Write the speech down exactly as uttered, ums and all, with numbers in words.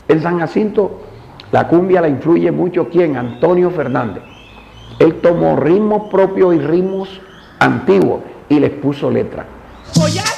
En San Jacinto la cumbia la influye mucho ¿quién? Antonio Fernández. Él tomó ritmos propios y ritmos antiguos y les puso letra.